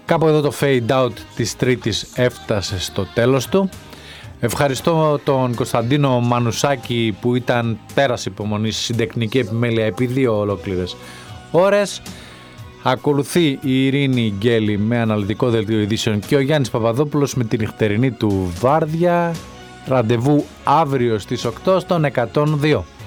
Κάπου εδώ το fade out της Τρίτης έφτασε στο τέλος του. Ευχαριστώ τον Κωνσταντίνο Μανουσάκη που ήταν πέρας υπομονής στην τεχνική επιμέλεια επί 2 ολόκληρες ώρες. Ακολουθεί η Ειρήνη Γκέλη με αναλυτικό δελτίο ειδήσεων και ο Γιάννης Παπαδόπουλος με την νυχτερινή του βάρδια. Ραντεβού αύριο στις 8 στον 102.